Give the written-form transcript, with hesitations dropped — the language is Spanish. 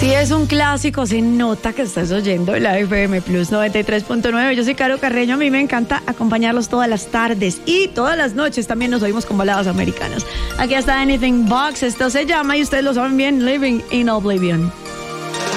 Sí, es un clásico, se nota que estás oyendo la FM Plus 93.9. Yo soy Caro Carreño, a mí me encanta acompañarlos todas las tardes y todas las noches también nos oímos con baladas americanas. Aquí está Anything Box, esto se llama, y ustedes lo saben bien, Living in Oblivion.